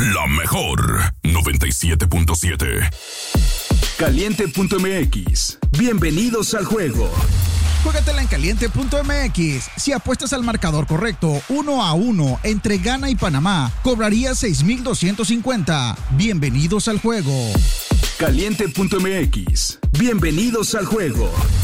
La mejor 97.7. Caliente.mx. Bienvenidos al juego. Juégatela en caliente.mx. Si apuestas al marcador correcto, 1-1 entre Ghana y Panamá, cobrarías 6,250. Bienvenidos al juego. Caliente.mx. Bienvenidos al juego.